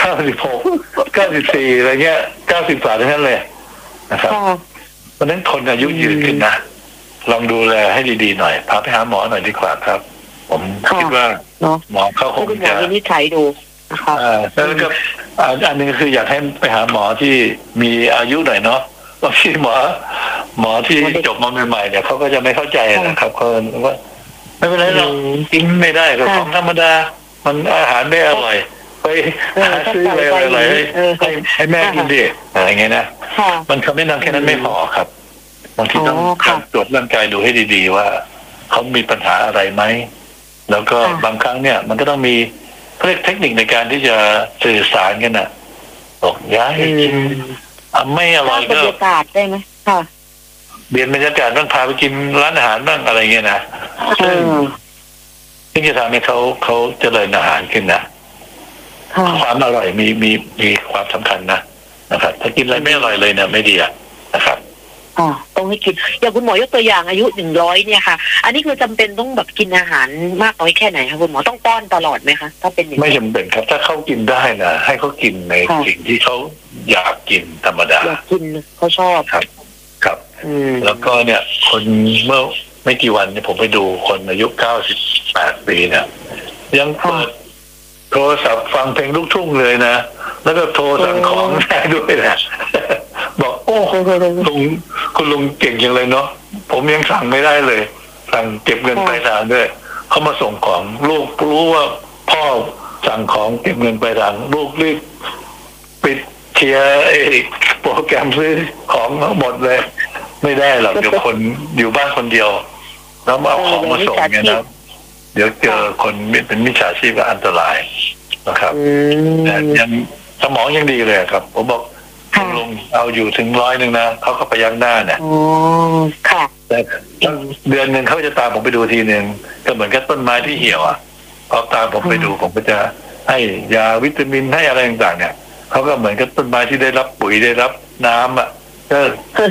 96 94อะไรเงี้ย90กว่าทั้งนั้นเลยนะครับเพราะนั้นคนอายุยืนขึ้นนะลองดูแลให้ดีๆหน่อยพาไปหาหมอหน่อยดีกว่าครับผมคิดว่าหมอเขาคงจะวินิจฉัยดูนะคะแล้วก็อันนึงคืออยากให้ไปหาหมอที่มีอายุหน่อยเนาะบางทีหมอที่จบมาใหม่ๆเนี่ยเขาก็จะไม่เข้าใจนะครับเขาว่าไม่เป็นไรหรอกกินไม่ได้ก็ของธรรมดามันอาหารไม่อร่อยไปหาซื้ออะไรให้แม่กินดิอะไรเงี้ยนะมันคำแนะนำแค่นั้นไม่พอครับบางทีต้องการตรวจร่างกายดูให้ดีๆว่าเขามีปัญหาอะไรไหมแล้วก็บางครั้งเนี่ยมันก็ต้องมีเทคนิคในการที่จะสื่อสารกันน่ะบอกย้ายกินไม่อร่อยก็บรรยากาศได้ไหมค่ะเปลี่ยนบรรยากาศต้องพาไปกินร้านอาหารบ้างอะไรเงี้ยนะซึ่งจะทำให้เขาเจริญอาหารขึ้นนะความอร่อยมีความสำคัญนะครับถ้ากินอะไรไม่อร่อยเลยเนี่ยไม่ดีนะครับต้องให้กินอย่างคุณหมอยกตัวอย่างอายุ100เนี่ยค่ะอันนี้คือจำเป็นต้องแบบกินอาหารมากน้อยแค่ไหนคะคุณหมอต้องป้อนตลอดไหมคะถ้าเป็นอย่างไม่จำเป็นครับถ้าเขากินได้นะให้เขากินในสิ่งที่เขาอยากกินธรรมดาอยากกินเขาชอบครับแล้วก็เนี่ยคนเมื่อไม่กี่วันเนี่ยผมไปดูคนอายุ98 ปีเนี่ยยังเปิดโทรศัพท์ฟังเพลงลูกทุ่งเลยนะแล้วก็โทรสั่งของได้ด้วยนะบอกโอ้คุณลุงเก่งจังเลยเนาะผมยังสั่งไม่ได้เลยสั่งเก็บเงินปลายทางด้วยเขามาส่งของลูกรู้ว่าพ่อสั่งของเก็บเงินปลายทางลูกรีบปิดเคลียร์โปรแกรมซื้อของทั้งหมดเลยไม่ได้หรอกเดี๋ยวคนอยู่บ้านคนเดียวแล้วเอาของมาส่งเนี่ยนะเดี๋ยวเจอคนเป็นมิจฉาชีพก็อันตรายนะครับแต่ยังสมองยังดีเลยครับผมบอกลุงเอาอยู่ถึง100นะเขาก็ไปยักหน้าเนี่ยแต่เดือนหนึ่งเขาจะตามผมไปดูทีหนึ่งก็เหมือนกับต้นไม้ที่เหี่ยวพอตามผมไปดูผมก็จะให้ยาวิตามินให้อะไรต่างๆเนี่ยเขาก็เหมือนกับต้นไม้ที่ได้รับปุ๋ยได้รับน้ำก็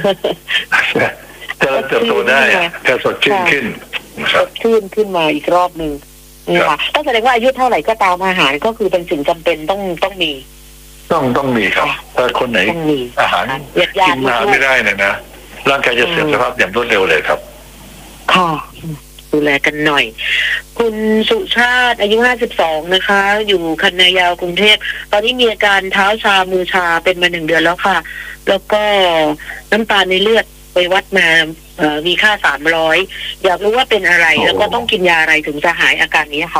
จะเติบโตได้ก็สดชื่นขึ้นสดชื่นขึ้นมาอีกรอบหนึ่งนี่ค่ะต้องแสดงว่าอายุเท่าไหร่ก็ตามอาหารก็คือเป็นสิ่งจำเป็นต้องมีต้องมีครับถ้าคนไหนอาหารกินอาหารไม่ได้นะร่างกายจะเสื่อมสภาพอย่างรวดเร็วเลยครับค่ะดูแลกันหน่อยคุณสุชาติอายุ52นะคะอยู่คันนายาวกรุงเทพตอนนี้มีอาการเท้าชามือชาเป็นมา1 เดือนแล้วค่ะแล้วก็น้ำตาลในเลือดไปวัดมามีค่า300อยากรู้ว่าเป็นอะไรแล้วก็ต้องกินยาอะไรถึงจะหายอาการนี้ค่ะ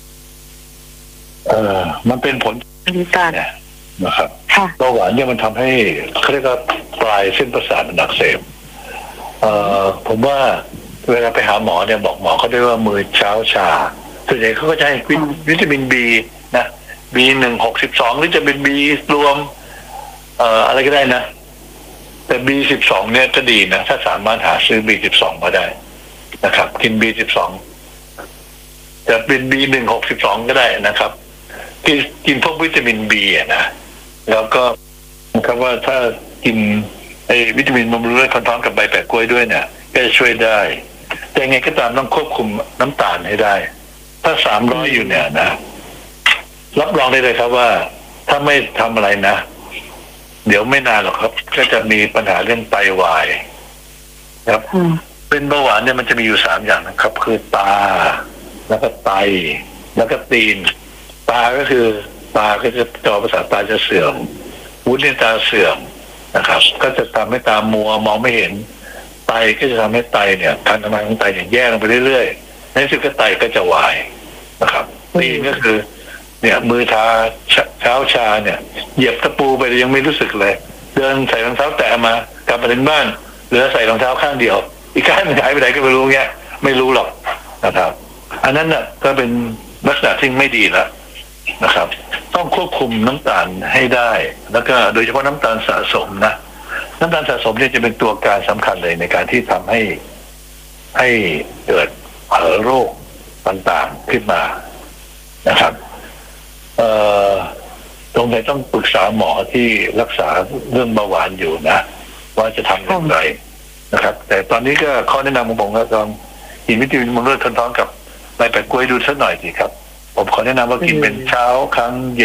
มันเป็นผลน้ำตาลนะครับเบาหวานเนี่ยมันทำให้เขาเรียกว่าปลายเส้นประสาทมันอักเสบผมว่าเวลาไปหาหมอเนี่ยบอกหมอเขาได้ว่ามือเช้าชาส่วนใหญ่เขาก็จะให้วิตามินบีนะ B1 62หรือจะเป็น B รวมอะไรก็ได้นะแต่ B12 เนี่ยก็ดีนะถ้าสามารถหาซื้อ B12 มาได้นะครับกิน B12 จะเป็น B1 62ก็ได้นะครับกินพวกวิตามิน B นะแล้วก็นะครับว่าถ้ากินวิตามินบำรุงเลือดคนท้องกับใบแปะกล้วยด้วยเนี่ยก็จะช่วยได้แต่ไงก็ตามต้องควบคุมน้ำตาลให้ได้ถ้า300อยู่เนี่ยนะรับรองได้เลยครับว่าถ้าไม่ทำอะไรนะเดี๋ยวไม่นานหรอกครับก็จะมีปัญหาเรื่องไตวายครับเป็นเบาหวานเนี่ยมันจะมีอยู่3อย่างนะครับคือตาแล้วก็ไตแล้วก็ตีนตาก็คือตาก็จะจอประสาทตาจะเสื่อมหูเนี่ยตาเสื่อมนะครับก็จะทำให้ตามัวมองไม่เห็นไตก็จะทำให้ไตเนี่ยการทำงานของไตเนี่ยแย่ลงไปเรื่อยๆในสุดก็ไตก็จะวายนะครับตีนก็คือเนี่ยมือเท้าชาเนี่ยเหยียบตะปูไปยังไม่รู้สึกเลยเดินใส่รองเท้าแตะมากลับมาถึงบ้านเหลือใส่รองเท้าข้างเดียวอีกข้างหายไปไหนก็ไม่รู้เงี้ยไม่รู้หรอกนะครับอันนั้นน่ะก็เป็นลักษณะที่ไม่ดีแล้วนะครับต้องควบคุมน้ำตาลให้ได้แล้วก็โดยเฉพาะน้ำตาลสะสมนะน้ำตาลสะสมเนี่ยจะเป็นตัวการสำคัญเลยในการที่ทำให้เกิดโรคต่างๆขึ้นมานะครับตรงไหนต้องปรึกษาหมอที่รักษาเรื่องเบาหวานอยู่นะว่าจะทำอย่างไรนะครับแต่ตอนนี้ก็ข้อแนะนำของผมก็ต้องกินวิตามินบำรุงเลือดคนท้องกับใบแปะกล้วยดูสักหน่อยสิครับผมขอแนะนำว่ากินเป็นเช้าครั้งเย็น